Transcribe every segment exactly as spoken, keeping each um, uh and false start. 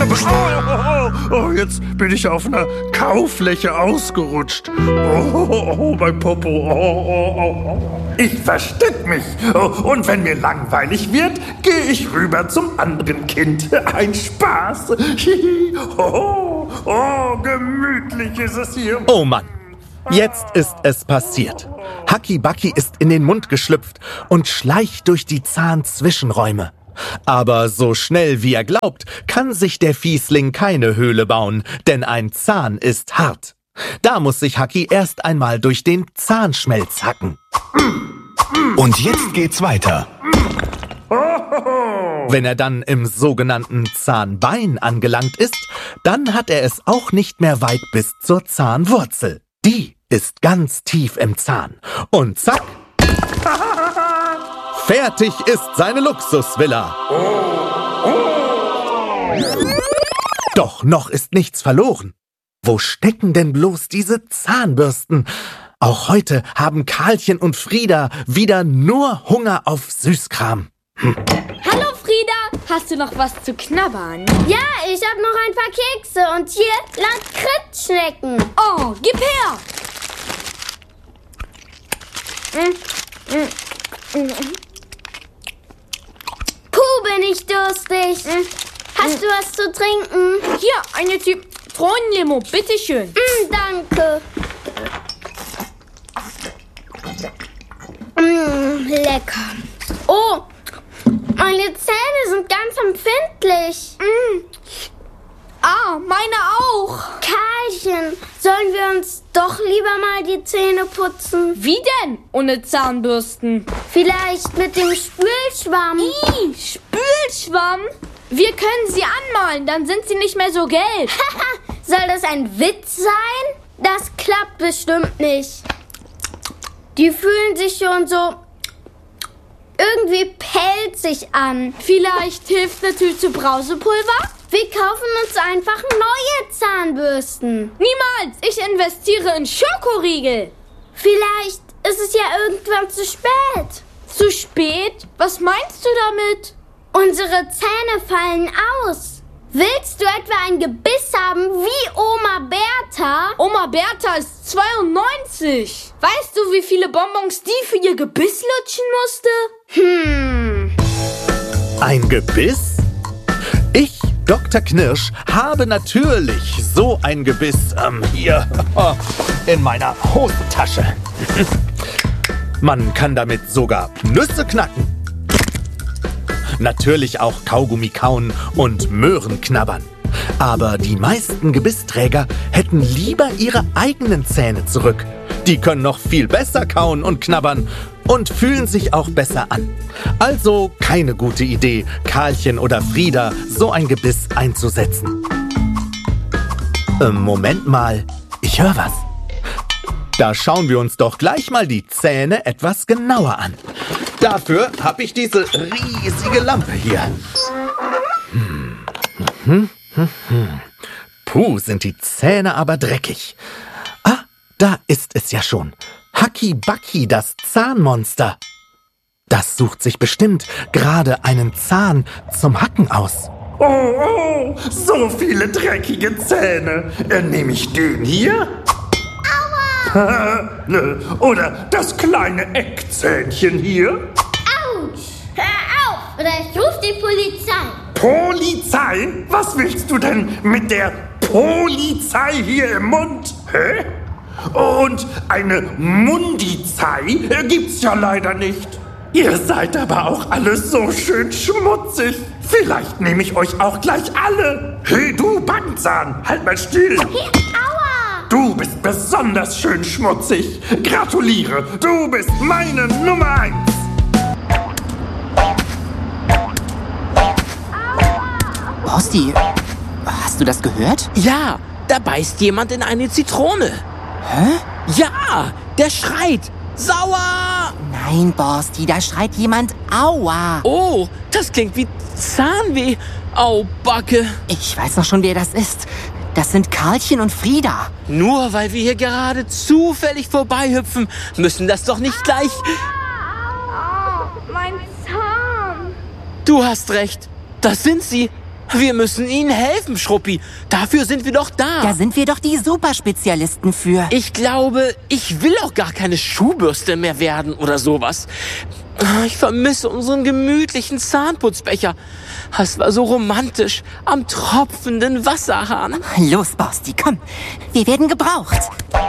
Oh, oh, oh, jetzt bin ich auf einer Kaufläche ausgerutscht. Oh, oh, oh, mein Popo. Oh, oh, oh, oh. Ich versteck mich. Oh, und wenn mir langweilig wird, gehe ich rüber zum anderen Kind. Ein Spaß. Oh, oh, gemütlich ist es hier. Oh Mann, jetzt ist es passiert. Haki Baki ist in den Mund geschlüpft und schleicht durch die Zahnzwischenräume. Aber so schnell wie er glaubt, kann sich der Fiesling keine Höhle bauen, denn ein Zahn ist hart. Da muss sich Haki erst einmal durch den Zahnschmelz hacken. Und jetzt geht's weiter. Wenn er dann im sogenannten Zahnbein angelangt ist, dann hat er es auch nicht mehr weit bis zur Zahnwurzel. Die ist ganz tief im Zahn. Und zack! Fertig ist seine Luxusvilla. Doch noch ist nichts verloren. Wo stecken denn bloß diese Zahnbürsten? Auch heute haben Karlchen und Frieda wieder nur Hunger auf Süßkram. Hm. Hallo Frieda, hast du noch was zu knabbern? Ja, ich hab noch ein paar Kekse und hier Lakritzschnecken. Oh, gib her! Mm, mm, mm. Puh, bin ich durstig. Mm. Hast mm. du was zu trinken? Hier, eine Zitronenlimo, bitteschön. Mm, danke. Mm, lecker. Oh, meine Zähne sind ganz empfindlich. Mm. Ah, meine auch. Karlchen, sollen wir uns doch lieber mal die Zähne putzen? Wie denn? Ohne Zahnbürsten? Vielleicht mit dem Spülschwamm. Ih, Spülschwamm? Wir können sie anmalen, dann sind sie nicht mehr so gelb. Soll das ein Witz sein? Das klappt bestimmt nicht. Die fühlen sich schon so irgendwie pelzig an. Vielleicht hilft eine Tüte Brausepulver? Wir kaufen uns einfach neue Zahnbürsten. Niemals! Ich investiere in Schokoriegel. Vielleicht ist es ja irgendwann zu spät. Zu spät? Was meinst du damit? Unsere Zähne fallen aus. Willst du etwa ein Gebiss haben wie Oma Bertha? Oma Bertha ist zweiundneunzig. Weißt du, wie viele Bonbons die für ihr Gebiss lutschen musste? Hm. Ein Gebiss? Ich, Doktor Knirsch, habe natürlich so ein Gebiss ähm, hier in meiner Hosentasche. Man kann damit sogar Nüsse knacken. Natürlich auch Kaugummi kauen und Möhren knabbern. Aber die meisten Gebissträger hätten lieber ihre eigenen Zähne zurück. Die können noch viel besser kauen und knabbern und fühlen sich auch besser an. Also keine gute Idee, Karlchen oder Frieda so ein Gebiss einzusetzen. Ähm, Moment mal, ich höre was. Da schauen wir uns doch gleich mal die Zähne etwas genauer an. Dafür habe ich diese riesige Lampe hier. Hm. Hm, hm, hm. Puh, sind die Zähne aber dreckig. Ah, da ist es ja schon. Haki Baki, das Zahnmonster. Das sucht sich bestimmt gerade einen Zahn zum Hacken aus. Oh, oh, so viele dreckige Zähne. Äh, nehme ich den hier? Oder das kleine Eckzähnchen hier? Autsch! Hör auf, oder ich ruf die Polizei. Polizei? Was willst du denn mit der Polizei hier im Mund? Hä? Und eine Mundizei gibt's ja leider nicht. Ihr seid aber auch alle so schön schmutzig. Vielleicht nehme ich euch auch gleich alle. Hey, du Backenzahn, halt mal still. Hey, aua! Du bist besonders schön schmutzig. Gratuliere, du bist meine Nummer eins. Horsti, hast du das gehört? Ja, da beißt jemand in eine Zitrone. Hä? Ja, der schreit. Sauer! Nein, Borsti, da schreit jemand Aua. Oh, das klingt wie Zahnweh. Au, Backe. Ich weiß noch schon, wer das ist. Das sind Karlchen und Frieda. Nur weil wir hier gerade zufällig vorbeihüpfen, müssen das doch nicht gleich... Oh, mein Zahn. Du hast recht. Das sind sie. Wir müssen ihnen helfen, Schruppi. Dafür sind wir doch da. Da sind wir doch die Superspezialisten für. Ich glaube, ich will auch gar keine Schuhbürste mehr werden oder sowas. Ich vermisse unseren gemütlichen Zahnputzbecher. Es war so romantisch am tropfenden Wasserhahn. Los, Borsti, komm. Wir werden gebraucht.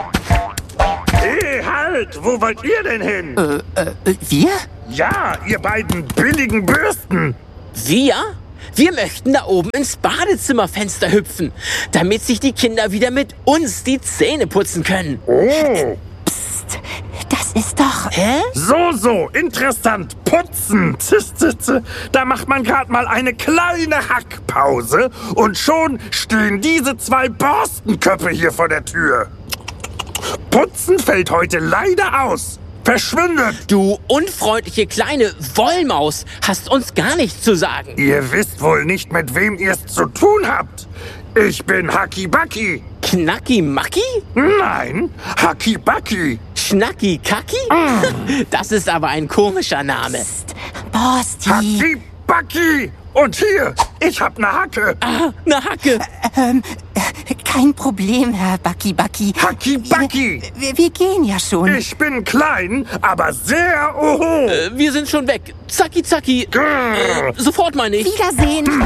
Hey, halt! Wo wollt ihr denn hin? Äh, äh, wir? Ja, ihr beiden billigen Bürsten. Wir? Wir möchten da oben ins Badezimmerfenster hüpfen, damit sich die Kinder wieder mit uns die Zähne putzen können. Oh. Psst, das ist doch... Hä? So, so, interessant. Putzen. Ziss, ziss, ziss. Da macht man gerade mal eine kleine Hackpause und schon stehen diese zwei Borstenköpfe hier vor der Tür. Putzen fällt heute leider aus. Verschwindet! Du unfreundliche kleine Wollmaus hast uns gar nichts zu sagen. Ihr wisst wohl nicht, mit wem ihr es zu tun habt. Ich bin Haki Baki. Knacki Macki? Nein, Haki Baki. Schnacki Kacki? Das ist aber ein komischer Name. Psst, Borsti. Haki Baki. Und hier, ich hab ne Hacke. Ah, eine Hacke. Ähm, äh, kein Problem, Herr Baki Baki. Haki Baki. Wir, wir gehen ja schon. Ich bin klein, aber sehr oho. Äh, wir sind schon weg. Zacki, zacki. Grrr. Äh, sofort meine ich. Wiedersehen.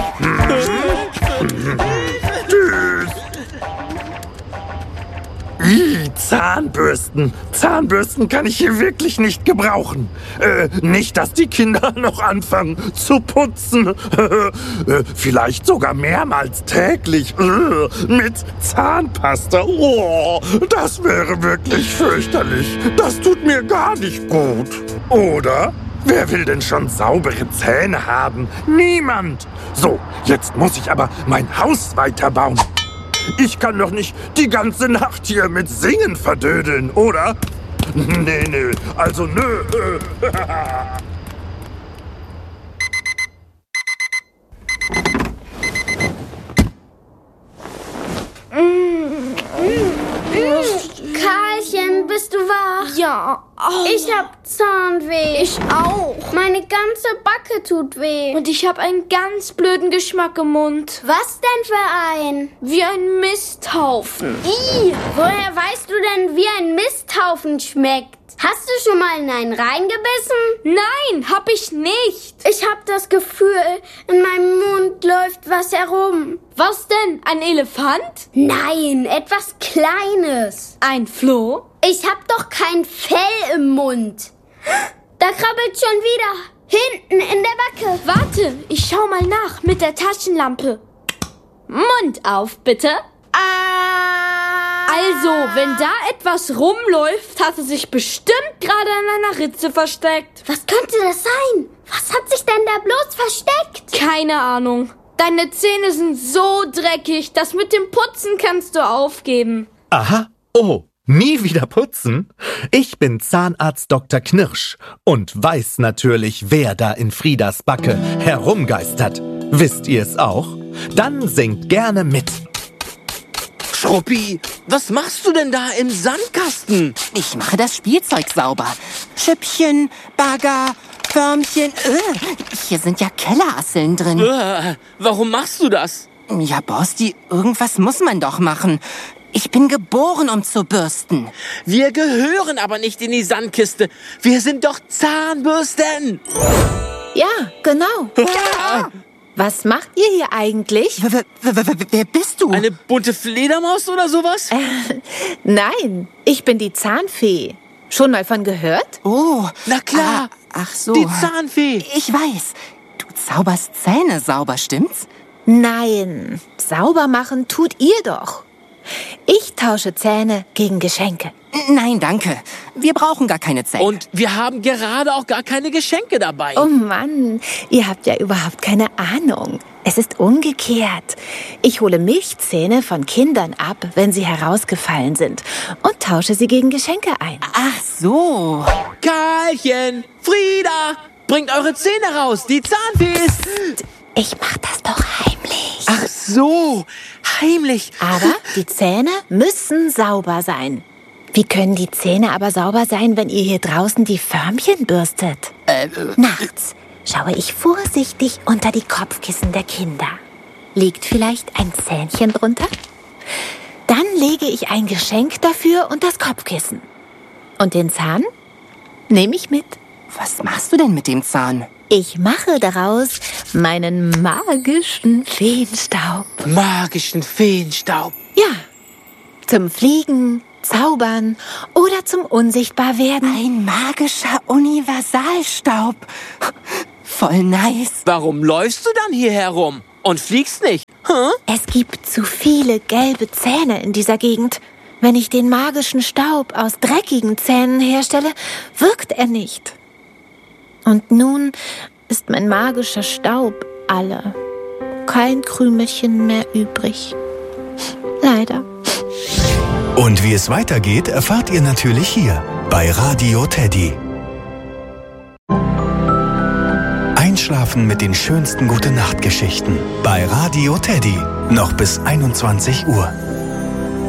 Tschüss. Ih, Zahnbürsten. Zahnbürsten kann ich hier wirklich nicht gebrauchen. Äh, nicht, dass die Kinder noch anfangen zu putzen. äh, vielleicht sogar mehrmals täglich. Äh, mit Zahnpasta. Oh, das wäre wirklich fürchterlich. Das tut mir gar nicht gut. Oder? Wer will denn schon saubere Zähne haben? Niemand. So, jetzt muss ich aber mein Haus weiterbauen. Ich kann doch nicht die ganze Nacht hier mit Singen verdödeln, oder? Nee, nee, also nö. Karlchen, bist du wach? Ja. Au. Ich hab Zahnweh. Ich auch. Meine ganze Backe tut weh. Und ich habe einen ganz blöden Geschmack im Mund. Was denn für ein? Wie ein Misthaufen. Ih, woher weißt du denn, wie ein Misthaufen schmeckt? Hast du schon mal in einen reingebissen? Nein, hab ich nicht. Ich hab das Gefühl, in meinem Mund läuft was herum. Was denn? Ein Elefant? Nein, etwas Kleines. Ein Floh? Ich hab doch kein Fell im Mund. Da krabbelt schon wieder. Hinten in der Backe. Warte, ich schau mal nach mit der Taschenlampe. Mund auf, bitte. Ah. Also, wenn da etwas rumläuft, hat es sich bestimmt gerade in einer Ritze versteckt. Was könnte das sein? Was hat sich denn da bloß versteckt? Keine Ahnung. Deine Zähne sind so dreckig, das mit dem Putzen kannst du aufgeben. Aha, oh, nie wieder putzen? Ich bin Zahnarzt Doktor Knirsch und weiß natürlich, wer da in Friedas Backe herumgeistert. Wisst ihr es auch? Dann singt gerne mit. Schruppi, was machst du denn da im Sandkasten? Ich mache das Spielzeug sauber. Schüppchen, Bagger, Förmchen. Äh, hier sind ja Kellerasseln drin. Äh, warum machst du das? Ja, Borsti, irgendwas muss man doch machen. Ich bin geboren, um zu bürsten. Wir gehören aber nicht in die Sandkiste. Wir sind doch Zahnbürsten. Ja, genau. Was macht ihr hier eigentlich? W- w- w- wer bist du? Eine bunte Fledermaus oder sowas? Nein, ich bin die Zahnfee. Schon mal von gehört? Oh, Na klar. Ah, ach so. Die Zahnfee. Ich weiß. Du zauberst Zähne sauber, stimmt's? Nein, sauber machen tut ihr doch. Ich tausche Zähne gegen Geschenke. Nein, danke. Wir brauchen gar keine Zähne. Und wir haben gerade auch gar keine Geschenke dabei. Oh Mann, ihr habt ja überhaupt keine Ahnung. Es ist umgekehrt. Ich hole Milchzähne von Kindern ab, wenn sie herausgefallen sind, und tausche sie gegen Geschenke ein. Ach so. Karlchen, Frieda, bringt eure Zähne raus. Die Zahnfee ist... Ich mach das doch heimlich. Ach so, heimlich. Aber die Zähne müssen sauber sein. Wie können die Zähne aber sauber sein, wenn ihr hier draußen die Förmchen bürstet? Äh, Nachts schaue ich vorsichtig unter die Kopfkissen der Kinder. Liegt vielleicht ein Zähnchen drunter? Dann lege ich ein Geschenk dafür und das Kopfkissen. Und den Zahn nehme ich mit. Was machst du denn mit dem Zahn? Ich mache daraus meinen magischen Feenstaub. Magischen Feenstaub. Ja, zum Fliegen, Zaubern oder zum Unsichtbarwerden. Ein magischer Universalstaub. Voll nice. Warum läufst du dann hier herum und fliegst nicht? Hä? Es gibt zu viele gelbe Zähne in dieser Gegend. Wenn ich den magischen Staub aus dreckigen Zähnen herstelle, wirkt er nicht. Und nun ist mein magischer Staub alle. Kein Krümelchen mehr übrig. Leider. Und wie es weitergeht, erfahrt ihr natürlich hier bei Radio Teddy. Einschlafen mit den schönsten Gute-Nacht-Geschichten bei Radio Teddy. Noch bis einundzwanzig Uhr.